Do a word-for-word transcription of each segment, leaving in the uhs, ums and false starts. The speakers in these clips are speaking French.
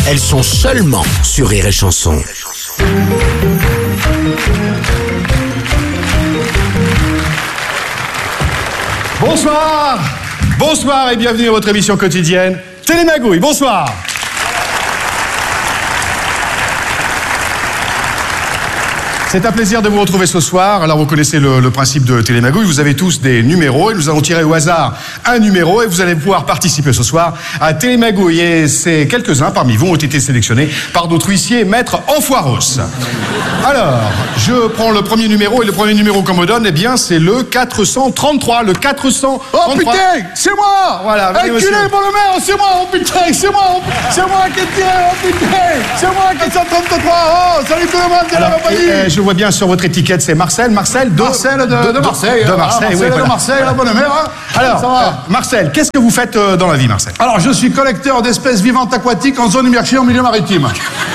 elles sont seulement sur Rire et Chanson. Bonsoir, bonsoir et bienvenue à votre émission quotidienne Télémagouille. Bonsoir. C'est un plaisir de vous retrouver ce soir. Alors vous connaissez le, le principe de Télémagouille, vous avez tous des numéros et nous allons tirer au hasard un numéro et vous allez pouvoir participer ce soir à Télémagouille. Et c'est quelques-uns parmi vous ont été sélectionnés par notre huissier Maître Enfoiros. Alors, je prends le premier numéro et le premier numéro qu'on me donne, eh bien c'est le quatre cent trente-trois. Le quatre cent trente-trois. Oh putain, c'est moi. Voilà, venez, enculé, monsieur. bon le maire, c'est moi, oh putain, c'est moi, oh, c'est moi qui ai tiré, oh putain, c'est moi, quatre cent trente-trois, oh, salut tout le monde, c'est la compagnie. Euh, je vois bien sur votre étiquette, c'est Marcel. Marcel de Marcel de, de, de Marseille. De, hein, Marseille, Marcel oui, de voilà. Marseille, la bonne mère. Hein. Alors, ça va. euh, Marcel, qu'est-ce que vous faites euh, dans la vie, Marcel? Alors, je suis collecteur d'espèces vivantes aquatiques en zone immergée en milieu maritime.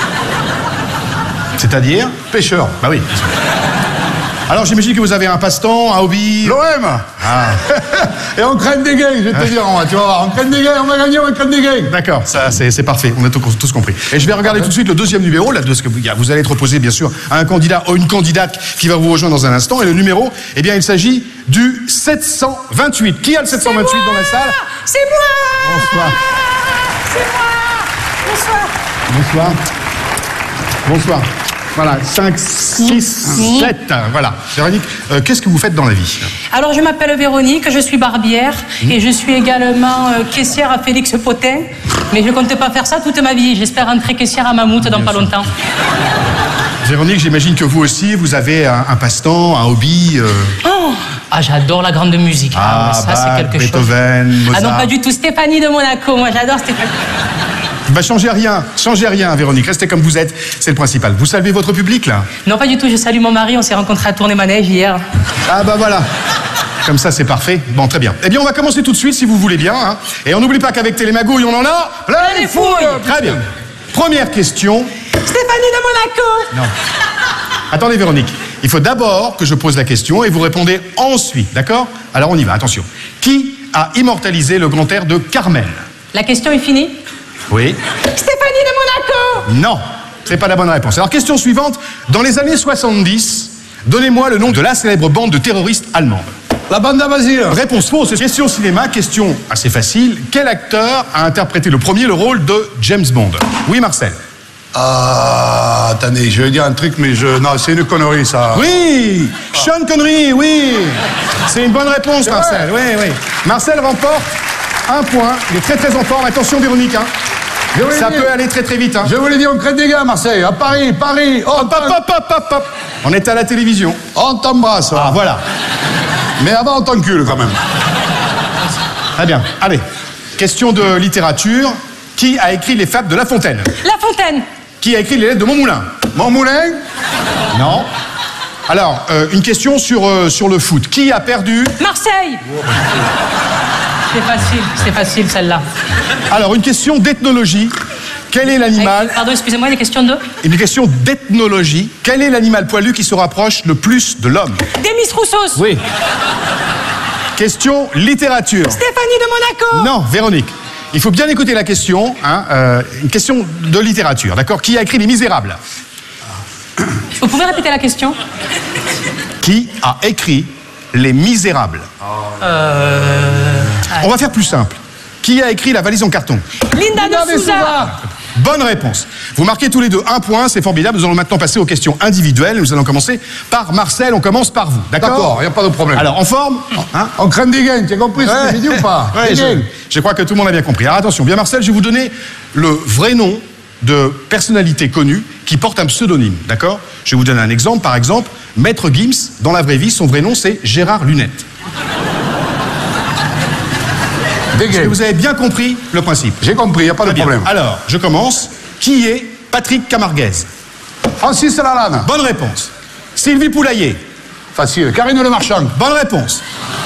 C'est-à-dire? Pêcheur. Bah oui. Alors, j'imagine que vous avez un passe-temps, un hobby. L'O M. Ah. Et on craint des gains, je vais te dire, on va, tu vas voir. On craint des gains, on va gagner, on craint des gains. D'accord, ça c'est c'est parfait, on a tout- tous compris. Et je vais regarder tout de suite le deuxième numéro, là, de ce que vous, vous allez être opposé bien sûr à un candidat ou une candidate qui va vous rejoindre dans un instant. Et le numéro, eh bien il s'agit du sept cent vingt-huit. Qui a le sept cent vingt-huit dans la salle? C'est moi. Bonsoir. C'est moi. Bonsoir. Bonsoir. Bonsoir. Voilà, cinq, six, sept. Voilà. Véronique, euh, qu'est-ce que vous faites dans la vie? Alors, je m'appelle Véronique, je suis barbière et je suis également euh, caissière à Félix Potin. Mais je ne compte pas faire ça toute ma vie. J'espère rentrer caissière à Mammouth dans Bien pas sûr. longtemps. Véronique, j'imagine que vous aussi, vous avez un, un passe-temps, un hobby. euh, Oh ah, j'adore la grande musique. Ah, ça, Bach, c'est quelque chose. Beethoven, Mozart. Ah non, pas du tout. Stéphanie de Monaco. Moi, j'adore Stéphanie. Bah changez rien, changez rien, Véronique. Restez comme vous êtes, c'est le principal. Vous saluez votre public, là? Non, pas du tout. Je salue mon mari. On s'est rencontrés à Tournai-Manège hier. Ah bah voilà. Comme ça, c'est parfait. Bon, très bien. Eh bien, on va commencer tout de suite, si vous voulez bien. Hein. Et on n'oublie pas qu'avec Télémagouille, on en a Plein les fouilles. Très bien. Première question. Stéphanie de Monaco. Non. Attendez, Véronique. Il faut d'abord que je pose la question et vous répondez ensuite, d'accord? Alors, on y va, attention. Qui a immortalisé le grand air de Carmel? La question est finie. Oui. Stéphanie de Monaco. Non, c'est pas la bonne réponse. Alors, question suivante. Dans les années soixante-dix, donnez-moi le nom de la célèbre bande de terroristes allemandes. La bande à Basile. Réponse fausse. Question cinéma, question assez facile. Quel acteur a interprété le premier le rôle de James Bond? Oui, Marcel. Ah, attendez, je vais dire un truc, mais je... Non, c'est une connerie, ça. Oui, Sean Connery, oui. C'est une bonne réponse, C'est Marcel. Oui, oui. Marcel remporte un point. Il est très très en forme. Attention, Véronique. Hein. Je vous l'ai Ça dit. peut aller très très vite. Hein. Je vous l'ai dit, on crée des gars à Marseille, à Paris, Paris. Oh, Hop, hop, hop, hop, hop, hop. On est à la télévision. on t'embrasse. Ah, voilà. Mais avant, on t'encule, quand même. Très bien. Allez. Question de littérature. Qui a écrit les fables de La Fontaine? La Fontaine. Qui a écrit les lettres de Montmoulin? Mon moulin. Non. Alors, euh, une question sur, euh, sur le foot. Qui a perdu? Marseille. C'est facile, c'est facile celle-là. Alors, une question d'ethnologie. Quel est l'animal? Eh, Pardon, excusez-moi, des questions de Une question d'ethnologie. Quel est l'animal poilu qui se rapproche le plus de l'homme? Demis Roussos. Oui. Question littérature. Stéphanie de Monaco. Non, Véronique. Il faut bien écouter la question. Hein, euh, une question de littérature, d'accord? Qui a écrit Les Misérables? Vous pouvez répéter la question? Qui a écrit Les Misérables? Euh... On va faire plus simple. Qui a écrit La valise en carton? Linda de Souza. Bonne réponse. Vous marquez tous les deux un point, c'est formidable. Nous allons maintenant passer aux questions individuelles. Nous allons commencer par Marcel. On commence par vous, d'accord? D'accord, il n'y a pas de problème. Alors, en forme hein? On craint des gains, tu as compris ce Ouais. que j'ai dit ou pas? Ouais, Des je, gains. je crois que tout le monde a bien compris. Alors attention, bien Marcel, je vais vous donner le vrai nom de personnalité connue qui porte un pseudonyme, d'accord? Je vais vous donner un exemple. Par exemple, Maître Gims, dans la vraie vie, son vrai nom c'est Gérard Lunette. Des Est-ce que gains. vous avez bien compris le principe? J'ai compris, il n'y a pas de Très bien. problème. Alors, je commence. Qui est Patrick Camarguez? Francis Lalanne. Bonne réponse. Sylvie Poulailler? Facile. Karine Le Marchand. Bonne réponse.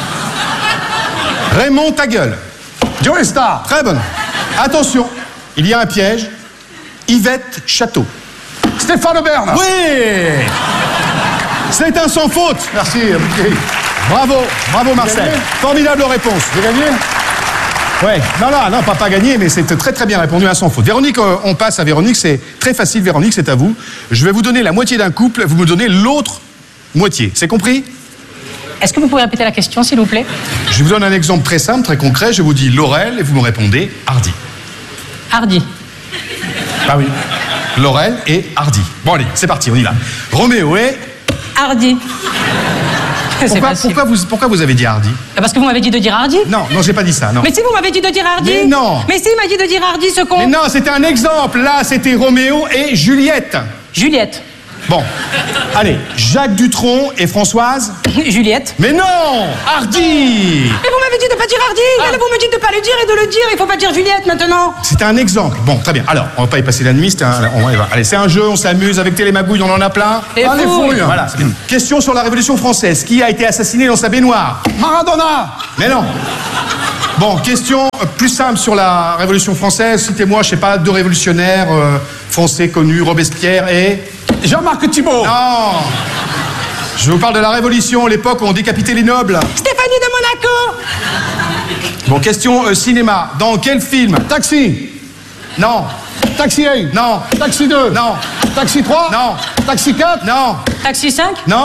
Raymond Tagueul? Joe Star. Très bonne. Attention, il y a un piège. Yvette Château. Stéphane Bern. Oui! C'est un sans faute. Merci. ok. Bravo, bravo Marcel. gagné. Formidable réponse. J'ai gagné. Ouais, non, non, non, pas, pas gagné, mais c'est très très bien répondu à sans faute. Véronique, euh, on passe à Véronique, c'est très facile, Véronique, c'est à vous. Je vais vous donner la moitié d'un couple, vous me donnez l'autre moitié. C'est compris? Est-ce que vous pouvez répéter la question, s'il vous plaît? Je vous donne un exemple très simple, très concret. Je vous dis Laurel et vous me répondez Hardy. Hardy. Ah oui. Laurel et Hardy. Bon, allez, c'est parti, on y va. Roméo et... Hardy. Pourquoi, pourquoi, vous, pourquoi vous avez dit Hardy? Parce que vous m'avez dit de dire Hardy. Non, non, j'ai pas dit ça, non. Mais si vous m'avez dit de dire Hardy. Mais non. Mais si, il m'a dit de dire Hardy, ce con. Mais non, c'était un exemple. Là, c'était Roméo et Juliette. Juliette. Bon, allez, Jacques Dutronc et Françoise. Juliette. Mais non, Hardy. Mais vous m'avez dit de pas dire Hardy. Ah. Là, vous me dites de pas le dire et de le dire. Il faut pas dire Juliette maintenant. C'était un exemple. Bon, très bien. Alors, on va pas y passer la nuit. C'est un, on va y voir. Allez, c'est un jeu. On s'amuse avec Télémagouille. On en a plein. Et Allez, fouille. fouille. Voilà. C'est bien. Question sur la Révolution française. Qui a été assassiné dans sa baignoire? Maradona. Mais non. Bon, question euh, plus simple sur la Révolution française. Citez-moi, je sais pas, deux révolutionnaires euh, français connus, Robespierre et... Jean-Marc Thibault. Non. Je vous parle de la Révolution, l'époque où on décapitait les nobles. Stéphanie de Monaco. Bon, question euh, cinéma. Dans quel film? Taxi. Non. Taxi un. Non. Taxi deux. Non. Taxi trois. Non. Taxi quatre. Non. Taxi cinq. Non.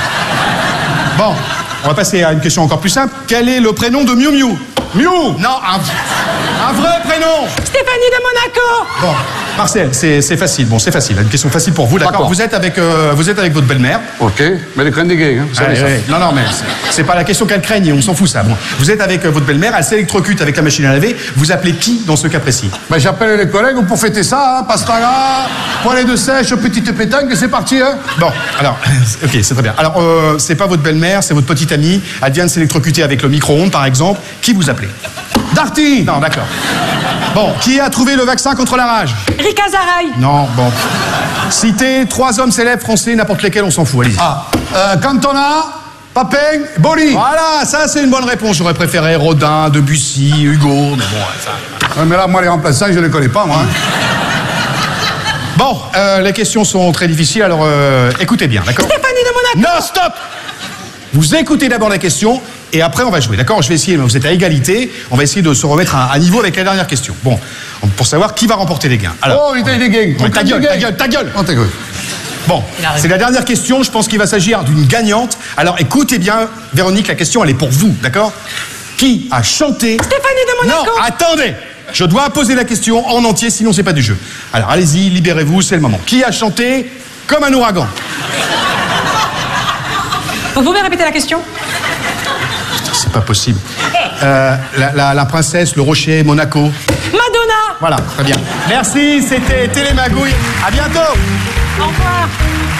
Bon, on va passer à une question encore plus simple. Quel est le prénom de Miu Miu? Miu. Non, un, un vrai prénom. Stéphanie de Monaco. Bon, Marcel, c'est c'est facile. Bon, c'est facile. Une question facile pour vous, d'accord? D'accord. Vous êtes avec euh, vous êtes avec votre belle-mère. Ok, mais les crânes des gays, hein. Vous savez Allez, ça. allez. Non, non, mais c'est- c'est pas la question qu'elle craigne, on s'en fout ça. Bon, vous êtes avec euh, votre belle-mère, elle s'électrocute avec la machine à laver. Vous appelez qui dans ce cas précis? Ben, j'appelle les collègues pour fêter ça, hein. Pastaga, poêlée de sèche, petite pétanque, et c'est parti, hein. Bon, alors, ok, c'est très bien. Alors, euh, c'est pas votre belle-mère, c'est votre petite amie. Elle vient de s'électrocuter avec le micro-ondes, par exemple. Qui vous appelez? Darty. Non, d'accord. Bon, qui a trouvé le vaccin contre la rage? Rika Zaraï. Non, bon. Citez trois hommes célèbres français, n'importe lesquels, on s'en fout, allez-y. Ah, euh, Cantona, Papin, Boli. Voilà, ça c'est une bonne réponse. J'aurais préféré Rodin, Debussy, Hugo, mais bon, ça... Ouais, mais là, moi, les remplaçants, je les connais pas, moi. hein. Bon, euh, les questions sont très difficiles, alors euh, écoutez bien, d'accord? Stéphanie de Monaco. Non, stop! Vous écoutez d'abord la question, et après on va jouer, d'accord? Je vais essayer, vous êtes à égalité, on va essayer de se remettre à, à niveau avec la dernière question. Bon, pour savoir qui va remporter les gains. Alors, Oh, il était des gays. ouais, ta gueule, ta gueule, ta gueule! Oh, ta gueule. Bon, Il a raison. c'est la dernière question, je pense qu'il va s'agir d'une gagnante. Alors écoutez bien, Véronique, la question elle est pour vous, d'accord? Qui a chanté... Stéphanie de Monaco. Non, attendez! Je dois poser la question en entier, sinon c'est pas du jeu. Alors allez-y, libérez-vous, c'est le moment. Qui a chanté comme un ouragan? Vous pouvez répéter la question? C'est pas possible. Euh, la, la- la princesse, le rocher, Monaco. Madonna. Voilà, très bien. Merci, c'était Télémagouille. À bientôt! Au revoir.